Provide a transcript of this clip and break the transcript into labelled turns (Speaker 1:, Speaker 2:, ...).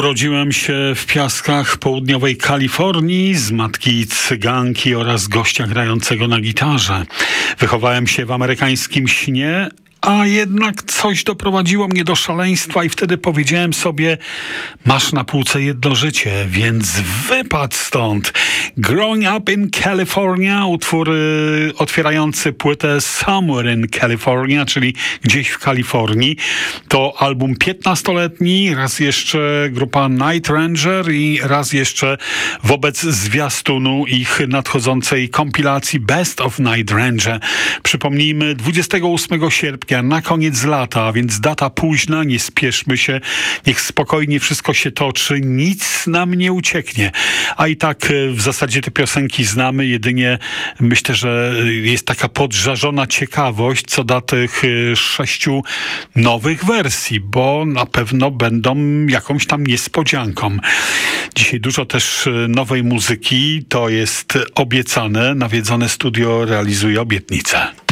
Speaker 1: Urodziłem się w piaskach południowej Kalifornii z matki cyganki oraz gościa grającego na gitarze. Wychowałem się w amerykańskim śnie, a jednak coś doprowadziło mnie do szaleństwa i wtedy powiedziałem sobie, masz na półce jedno życie, więc wypadł stąd. Growing Up in California, utwór otwierający płytę Somewhere in California, czyli gdzieś w Kalifornii. To album 15-letni, raz jeszcze grupa Night Ranger i raz jeszcze wobec zwiastunu ich nadchodzącej kompilacji Best of Night Ranger. Przypomnijmy, 28 sierpnia na koniec lata, a więc data późna, nie spieszmy się, niech spokojnie wszystko się toczy, nic nam nie ucieknie. A i tak w zasadzie te piosenki znamy, jedynie myślę, że jest taka podżarzona ciekawość co do tych 6 nowych wersji, bo na pewno będą jakąś tam niespodzianką. Dzisiaj dużo też nowej muzyki, to jest obiecane, nawiedzone studio realizuje obietnicę.